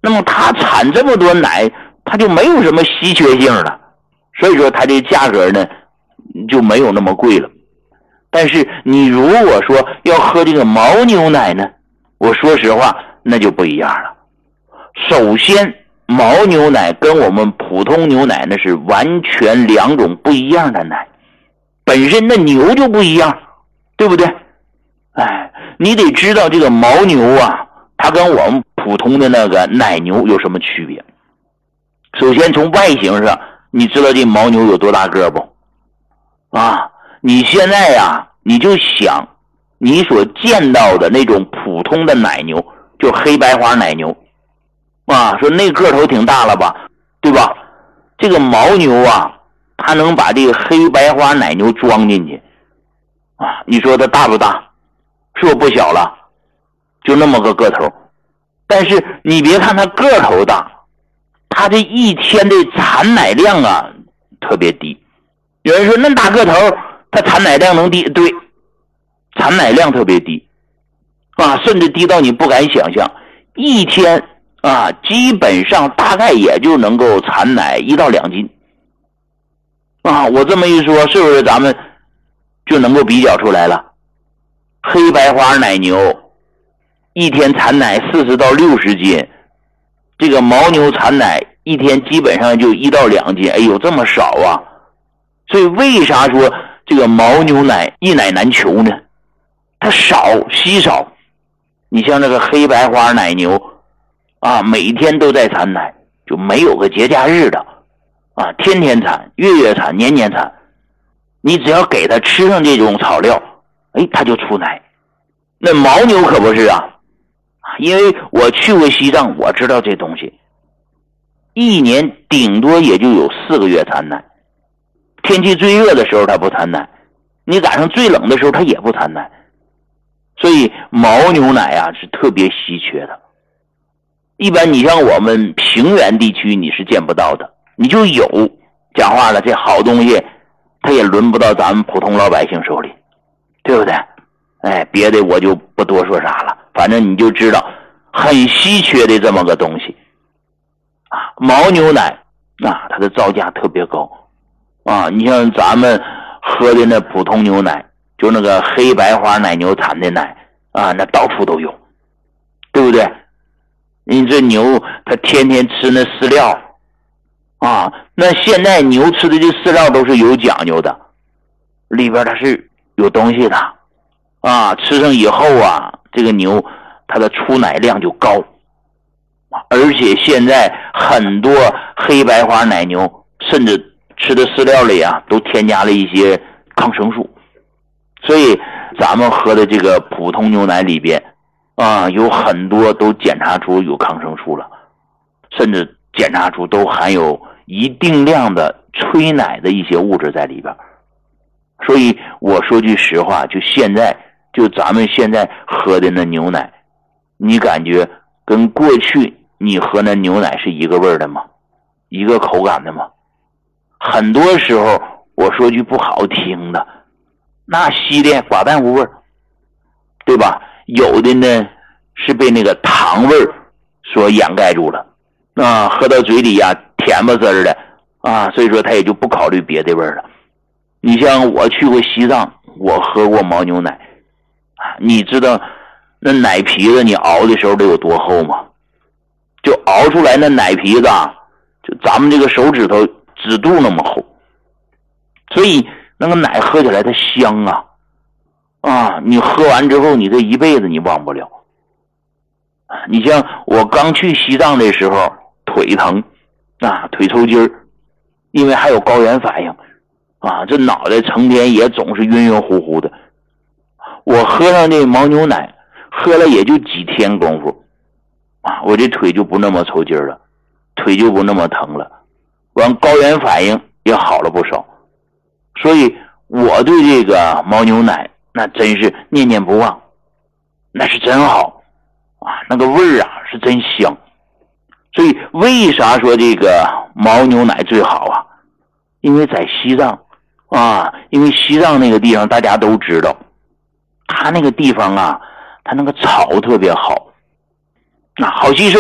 那么它产这么多奶，它就没有什么稀缺性了，所以说它这价格呢就没有那么贵了。但是你如果说要喝这个牦牛奶呢，我说实话那就不一样了。首先牦牛奶跟我们普通牛奶呢是完全两种不一样的奶，本身那牛就不一样，对不对？你得知道这个牦牛啊，它跟我们普通的那个奶牛有什么区别。首先从外形上，你知道这牦牛有多大个不？你现在呀，你就想你所见到的那种普通的奶牛，就黑白花奶牛说那个头挺大了吧，对吧？这个牦牛啊，它能把这个黑白花奶牛装进去你说它大不大？是不是不小了？就那么个头。但是你别看它个头大，它这一天的产奶量啊特别低。有人说那大个头它产奶量能低？对，产奶量特别低甚至低到你不敢想象。一天基本上大概也就能够产奶1到2斤我这么一说，是不是咱们就能够比较出来了？黑白花奶牛一天产奶40到60斤，这个牦牛产奶一天基本上就1到2斤，哎呦这么少啊！所以为啥说这个牦牛奶一奶难求呢？它稀少。你像这个黑白花奶牛每天都在产奶，就没有个节假日的天天产，月产，年产。你只要给它吃上这种草料，它就出奶。那牦牛可不是因为我去过西藏，我知道这东西一年顶多也就有4个月产奶。天气最热的时候它不产奶，你赶上最冷的时候它也不产奶。所以牦牛奶是特别稀缺的。一般你像我们平原地区你是见不到的，你就有，讲话了，这好东西它也轮不到咱们普通老百姓手里，对不对？别的我就不多说啥了，反正你就知道很稀缺的这么个东西牦牛奶它的造价特别高你像咱们喝的那普通牛奶，就那个黑白花奶牛产的奶那到处都有，对不对？你这牛它天天吃那饲料那现在牛吃的这饲料都是有讲究的，里边它是有东西的吃上以后这个牛它的出奶量就高而且现在很多黑白花奶牛甚至吃的饲料里都添加了一些抗生素，所以咱们喝的这个普通牛奶里边有很多都检查出有抗生素了，甚至检查出都含有一定量的催奶的一些物质在里边。所以我说句实话，就咱们现在喝的那牛奶，你感觉跟过去你喝那牛奶是一个味儿的吗？一个口感的吗？很多时候我说句不好听的，那稀的寡淡无味儿，对吧？有的呢是被那个糖味儿所掩盖住了喝到嘴里甜不滋儿的所以说他也就不考虑别的味儿了。你像我去过西藏，我喝过牦牛奶你知道那奶皮子你熬的时候得有多厚吗？就熬出来那奶皮子就咱们这个手指头指肚那么厚，所以那个奶喝起来它香你喝完之后你这一辈子你忘不了。你像我刚去西藏的时候腿疼腿抽筋儿，因为还有高原反应这脑袋成天也总是晕晕乎乎的。我喝上这牦牛奶，喝了也就几天功夫我这腿就不那么抽筋了，腿就不那么疼了，完高原反应也好了不少。所以我对这个牦牛奶那真是念念不忘，那是真好那个味儿是真香。所以为啥说这个牦牛奶最好因为在西藏因为西藏那个地方大家都知道，它那个地方它那个草特别好好吸收，好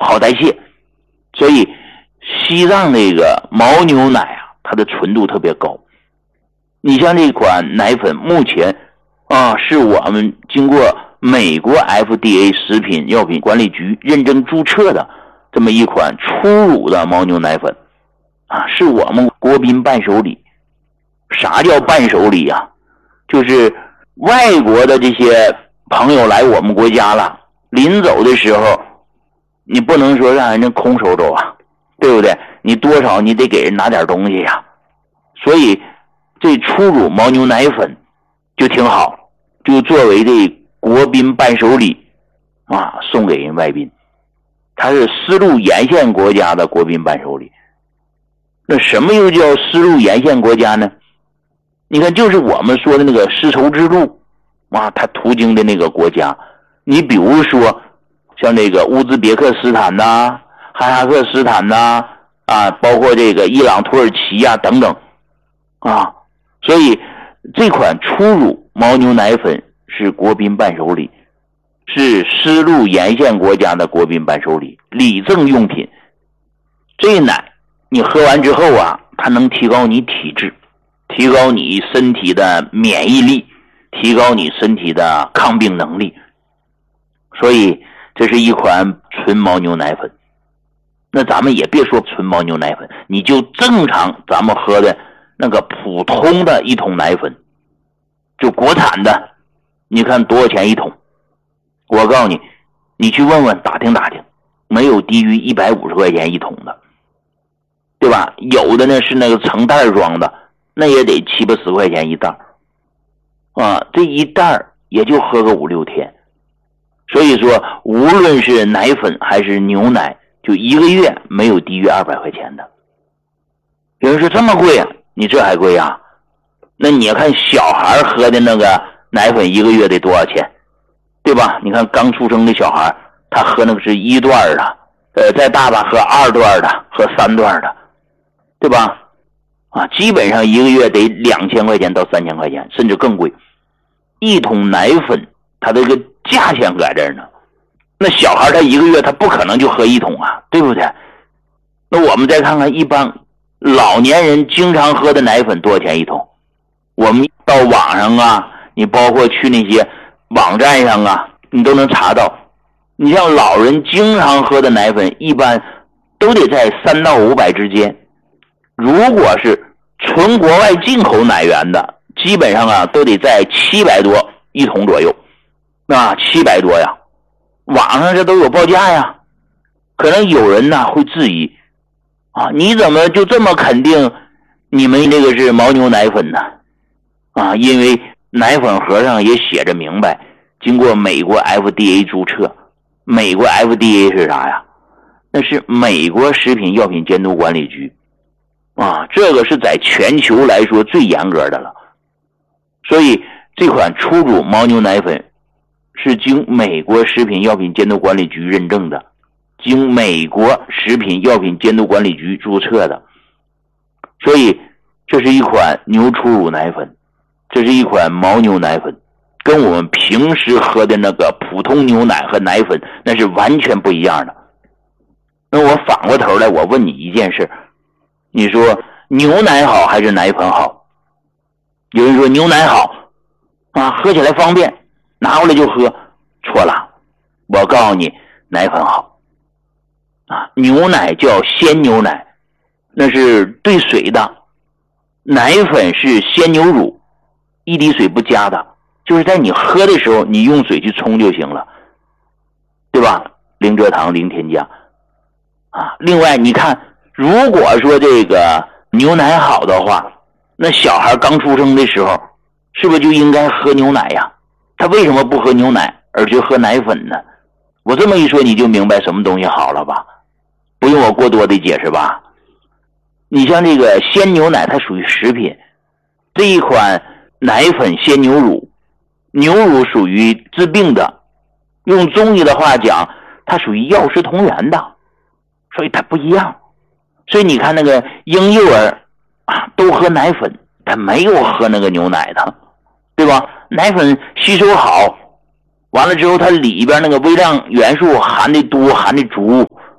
好代谢。所以西藏这个牦牛奶啊，它的纯度特别高。你像这款奶粉目前是我们经过美国 FDA 食品药品管理局认证注册的这么一款初乳的牦牛奶粉是我们国宾伴手礼。啥叫伴手礼啊？就是外国的这些朋友来我们国家了，临走的时候你不能说让人家空手走啊，对不对？你多少你得给人拿点东西呀。所以这初乳牦牛奶粉就挺好，就作为这国宾伴手礼送给人外宾。它是丝路沿线国家的国宾伴手礼。那什么又叫丝路沿线国家呢？你看，就是我们说的那个丝绸之路它途经的那个国家。你比如说像这个乌兹别克斯坦呐、哈萨克斯坦呐包括这个伊朗、土耳其等等所以这款初乳牦牛奶粉是国宾伴手礼，是丝路沿线国家的国宾伴手礼，礼赠用品。这奶你喝完之后它能提高你体质，提高你身体的免疫力，提高你身体的抗病能力。所以这是一款纯牦牛奶粉。那咱们也别说纯牦牛奶粉，你就正常咱们喝的那个普通的一桶奶粉，就国产的，你看多少钱一桶？我告诉你，你去问问打听打听，没有低于150块钱一桶的，对吧？有的呢是那个成袋装的，那也得70-80块钱一袋这一袋也就喝个5-6天。所以说无论是奶粉还是牛奶，就一个月没有低于200块钱的。有人说这么贵你这还贵那你要看小孩喝的那个奶粉一个月得多少钱，对吧？你看刚出生的小孩，他喝那个是1段的，再大吧喝2段的，喝3段的，对吧？基本上一个月得2000块钱到3000块钱，甚至更贵。一桶奶粉它这个价钱搁这儿呢，那小孩他一个月他不可能就喝一桶对不对？那我们再看看一般老年人经常喝的奶粉多少钱一桶？我们到网上你包括去那些网站上你都能查到。你像老人经常喝的奶粉一般都得在300到500之间。如果是纯国外进口奶源的，基本上都得在700多一桶左右。700多呀，网上这都有报价呀。可能有人会质疑你怎么就这么肯定你们这个是牦牛奶粉呢？因为奶粉盒上也写着明白，经过美国 FDA 注册。美国 FDA 是啥呀？那是美国食品药品监督管理局这个是在全球来说最严格的了。所以这款初乳牦牛奶粉是经美国食品药品监督管理局认证的，经美国食品药品监督管理局注册的。所以这是一款牛初乳奶粉，这是一款牦牛奶粉，跟我们平时喝的那个普通牛奶和奶粉那是完全不一样的。那我反过头来我问你一件事，你说牛奶好还是奶粉好？有人说牛奶好喝起来方便，拿过来就喝。错了，我告诉你奶粉好牛奶叫鲜牛奶，那是兑水的，奶粉是鲜牛乳，一滴水不加的，就是在你喝的时候你用水去冲就行了，对吧？零蔗糖零添加另外你看，如果说这个牛奶好的话，那小孩刚出生的时候是不是就应该喝牛奶呀？他为什么不喝牛奶而去喝奶粉呢？我这么一说你就明白什么东西好了吧？不用我过多的解释吧？你像这个鲜牛奶它属于食品，这一款奶粉鲜牛乳，牛乳属于治病的，用中医的话讲它属于药食同源的，所以它不一样。所以你看那个婴幼儿都喝奶粉，他没有喝那个牛奶的，对吧？奶粉吸收好，完了之后它里边那个微量元素含的多含的足，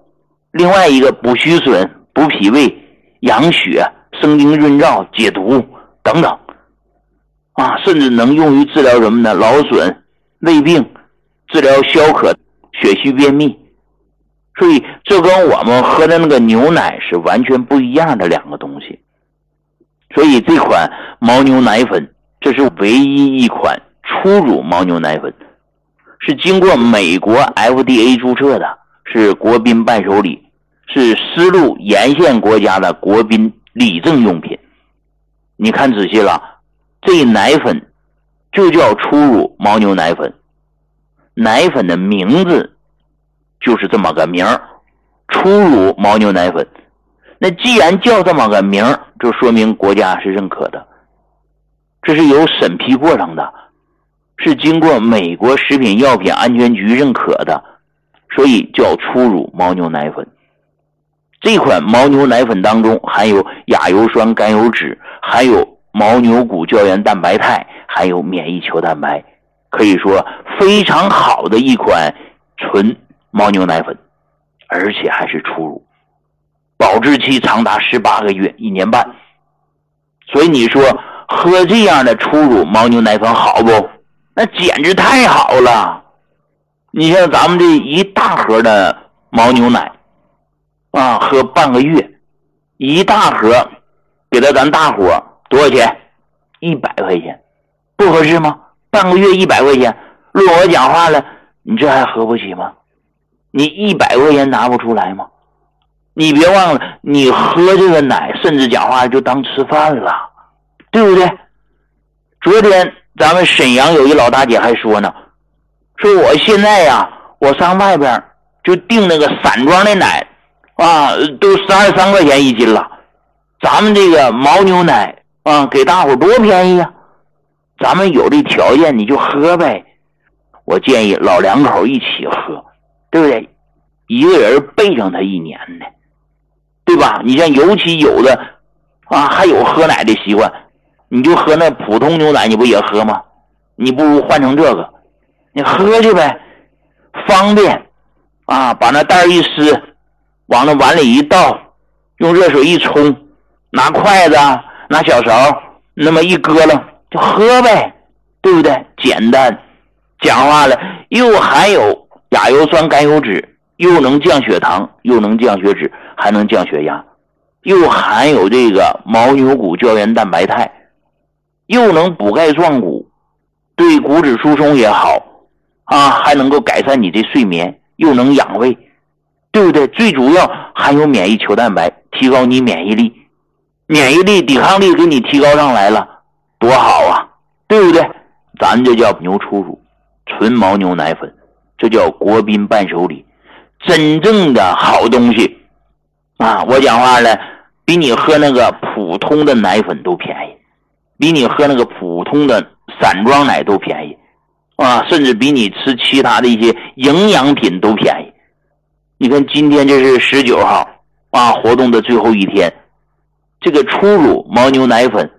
另外一个补虚损、补脾胃、养血、生津润燥、解毒等等甚至能用于治疗什么呢？劳损、胃病，治疗消渴、血虚便秘。所以这跟我们喝的那个牛奶是完全不一样的两个东西。所以这款牦牛奶粉，这是唯一一款初乳牦牛奶粉，是经过美国 FDA 注册的，是国宾伴手礼，是丝路沿线国家的国宾礼赠用品。你看仔细了，这奶粉就叫初乳牦牛奶粉，奶粉的名字就是这么个名儿，初乳牦牛奶粉。那既然叫这么个名儿，就说明国家是认可的，这是有审批过程的，是经过美国食品药品安全局认可的，所以叫初乳牦牛奶粉。这款牦牛奶粉当中含有亚油酸甘油酯，含有牦牛骨胶原蛋白肽，还有免疫球蛋白，可以说非常好的一款纯牦牛奶粉，而且还是初乳，保质期长达18个月，1年半。所以你说喝这样的初乳牦牛奶粉好不？那简直太好了。你像咱们这一大盒的牦牛奶喝半个月，一大盒给到咱大伙多少钱？100块钱，不合适吗？半个月100块钱，论我讲话了，你这还喝不起吗？你100块钱拿不出来吗？你别忘了，你喝这个奶甚至讲话就当吃饭了，对不对？昨天咱们沈阳有一老大姐还说呢，说我现在呀，我上外边就订那个散装的奶都12、13块钱一斤了。咱们这个牦牛奶给大伙多便宜啊！咱们有这条件你就喝呗。我建议老两口一起喝，对不对？一个人备上他1年呢，对吧？你像尤其有的还有喝奶的习惯，你就喝那普通牛奶，你不也喝吗？你不如换成这个，你喝去呗，方便把那袋一撕，往那碗里一倒，用热水一冲，拿筷子拿小勺那么一搁了就喝呗，对不对？简单，讲话了又含有亚油酸甘油酯，又能降血糖，又能降血脂，还能降血压，又含有这个牦牛骨胶原蛋白肽，又能补钙壮骨，对骨质疏松也好还能够改善你的睡眠，又能养胃，对不对？最主要含有免疫球蛋白，提高你免疫力，抵抗力给你提高上来了，多好啊，对不对？咱这叫牛初乳纯牦牛奶粉，这叫国宾伴手礼，真正的好东西我讲话了，比你喝那个普通的奶粉都便宜，比你喝那个普通的散装奶都便宜甚至比你吃其他的一些营养品都便宜。你看今天这是19号活动的最后一天，这个初乳牦牛奶粉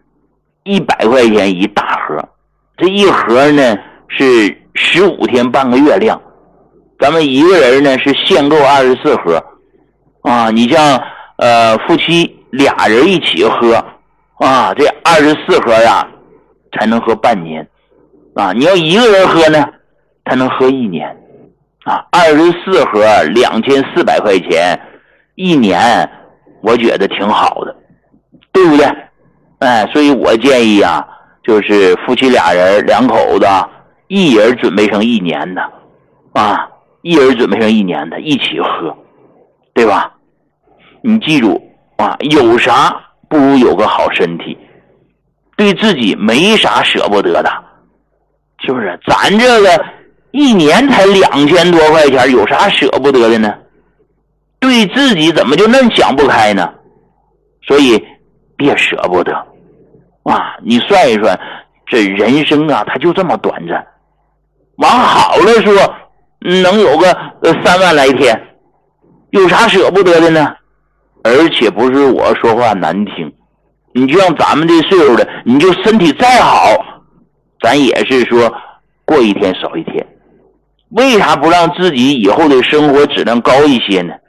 100块钱一大盒，这一盒呢是15天半个月量，咱们一个人呢是限购24盒你像夫妻俩人一起喝这24盒才能喝半年你要一个人喝呢才能喝1年24盒2400块钱1年，我觉得挺好的，对不对？所以我建议就是夫妻俩人两口子一人准备上1年的一人准备上1年的一起喝，对吧？你记住有啥不如有个好身体，对自己没啥舍不得的，是不是？咱这个1年才2000多块钱，有啥舍不得的呢？对自己怎么就那么想不开呢？所以别舍不得你算一算，这人生它就这么短暂，往好了说能有个3万来天，有啥舍不得的呢？而且不是我说话难听，你就像咱们这岁数的，你就身体再好，咱也是说过一天少一天。为啥不让自己以后的生活质量高一些呢？